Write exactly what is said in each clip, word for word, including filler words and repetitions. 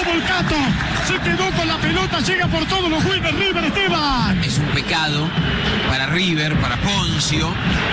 Volcato, se quedó con la pelota, llega por todos los jugadores de River, Esteban. Es un pecado para River, para Poncio,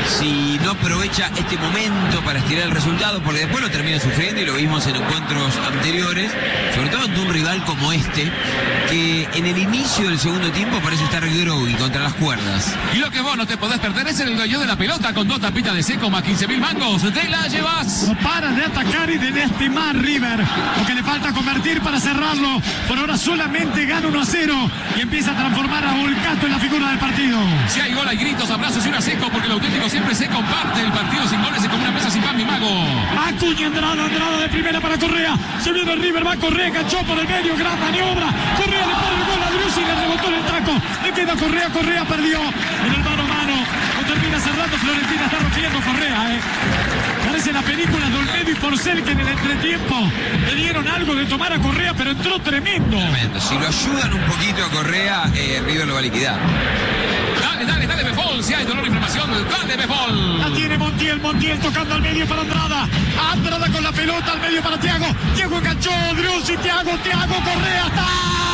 si no aprovecha este momento para estirar el resultado, porque después lo termina sufriendo y lo vimos en encuentros anteriores, sobre todo ante un rival como este, que en el inicio del segundo tiempo parece estar groggy contra las cuerdas. Y lo que vos no te podés perder es el dueño de la pelota con dos tapitas de seco más quince mil mangos. Te la llevas. No para de atacar y de lastimar River. Lo que le falta convertir para cerrarlo. Por ahora solamente gana uno a cero y empieza a transformar a Volcato en la figura del partido. Si hay gol, hay gritos, abrazos y una seco, porque el auténtico siempre se comparte. El partido sin goles es como una mesa sin pan, mi mago. Acuña, Andrada, Andrada de primera para Correa. Se viene el River, va Correa, enganchó por el medio, gran maniobra. Correa le pone el gol a Driussi, le rebotó en el taco. Le queda Correa, Correa perdió en el mano a mano. Lo termina cerrando, Florentina está rompiendo Correa, eh. Parece la película de Olmedo y Porcel, que en el entretiempo le dieron algo de tomar a Correa, pero entró tremendo. Tremendo. Si lo ayudan un poquito a Correa, eh, River lo va a liquidar. Dale, dale, dale, Befol. Si hay dolor e inflamación, dale, Befol. La tiene Montiel, Montiel tocando al medio para Andrada. Andrada con la pelota al medio para Thiago. Thiago enganchó, Driussi, Thiago, Thiago, Correa, está.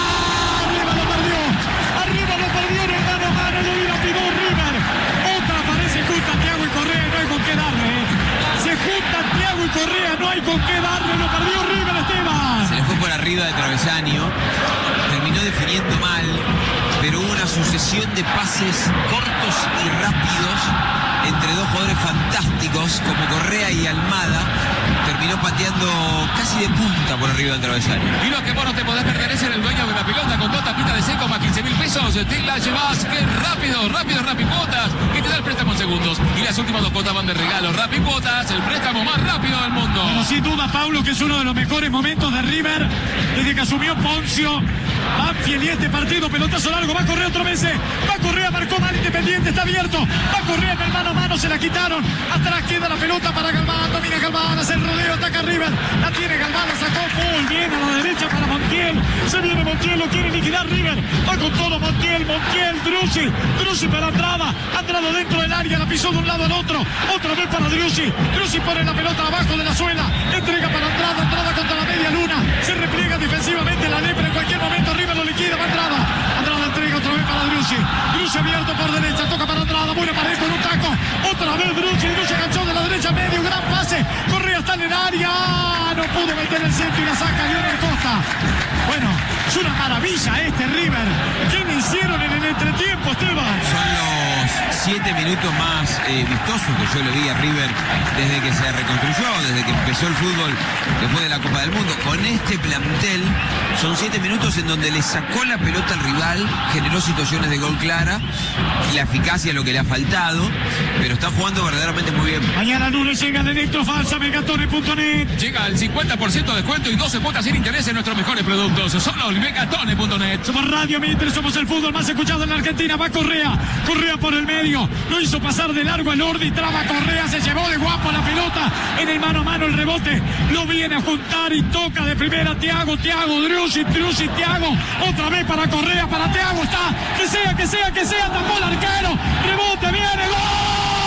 Arriba lo perdió. Arriba lo perdió en el mano a mano, lo dilapidó River. Otra parece justa Thiago y Correa, no hay con qué darle. Eh. Se juntan Thiago y Correa, no hay con qué darle. Lo perdió River, Esteban. Se le fue por arriba de travesaño. Terminó definiendo mal, pero hubo una sucesión de pases cortos y rápidos entre dos jugadores fantásticos como Correa y Almada. Terminó pateando casi de punta por arriba del travesaño. Y lo que vos no te podés perder es el dueño de la pelota con dos tapitas de seco más quince mil pesos. Te la llevas, que rápido, rápido, Rapicuotas, que te da el préstamo en segundos. Y las últimas dos cuotas van de regalo. Rapicuotas, el préstamo más rápido del mundo. Bueno, sin duda, Paulo, que es uno de los mejores momentos de River desde que asumió Poncio. Banfield y este partido, pelotazo largo, va a correr otra vez. Va a correr, marcó mal Independiente, está abierto. Va a correr en el mano a mano, se la quitaron. Atrás queda la pelota para Galván, domina Galván, hace el rodeo, ataca River. La tiene Galván, la sacó muy bien a la derecha para Montiel. Se viene Montiel, lo quiere liquidar River. Va con todo Montiel, Montiel, Driussi. Driussi para Andrada. Andrada dentro del área, la pisó de un lado al otro. Otra vez para Driussi. Driussi pone la pelota abajo de la suela. Entrega para Andrada, Andrada contra la media luna. Se repliega defensivamente la lepra en cualquier momento. River lo liquida, va Andrada. Andrada entrega otra vez para Driussi. Driussi abierto por derecha, toca para Andrada. Buena pared con un taco. Otra vez Driussi. Driussi enganchó de la derecha medio, gran pase. Correa está en el área. No pudo meter el centro y la saca Lionel Costa. Bueno, es una maravilla este River. ¿Qué le hicieron en el entretiempo, Esteban? Son los siete minutos más eh, vistosos que yo le vi a River desde que se reconstruyó, desde que empezó el fútbol después de la Copa del Mundo. Con este plantel son siete minutos en donde le sacó la pelota al rival, generó situaciones de gol clara, la eficacia es lo que le ha faltado, pero está jugando verdaderamente muy bien. Mañana lunes llega de Electrofalsa, Megatone punto net. Llega el cincuenta por ciento de descuento y doce cuotas sin interés en nuestros mejores productos. Solo el Megatone punto net. Somos Radio Mitre, somos el fútbol más escuchado en la Argentina. Va Correa, Correa por el medio. Lo hizo pasar de largo el Ordi, traba Correa, se llevó de guapo la pelota. En el mano a mano el rebote. Lo viene a juntar y toca de primera Thiago, Thiago, Driussi, Driussi, Thiago. Otra vez para Correa, para Thiago. Está, que sea, que sea, que sea. Tapó el arquero. Rebote, viene, gol.